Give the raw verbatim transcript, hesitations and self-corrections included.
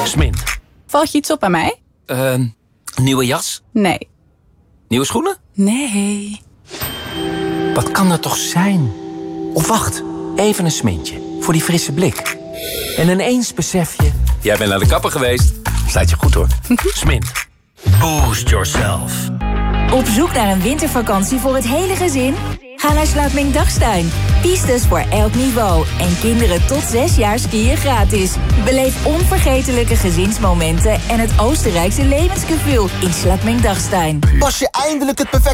Smint. Valt je iets op aan mij? Uh, nieuwe jas? Nee. Nieuwe schoenen? Nee. Wat kan dat toch zijn? Of wacht, even een smintje. Voor die frisse blik. En ineens besef je... Jij bent naar de kapper geweest. Staat je goed hoor. Smint. Boost yourself. Op zoek naar een wintervakantie voor het hele gezin? Ga naar Slaapming Dagstuin. Pistes voor elk niveau. En kinderen tot zes jaar skiën gratis. Beleef onvergetelijke gezinsmomenten en het Oostenrijkse levensgevoel in Slaapming Dagstuin. Pas je eindelijk het perfecte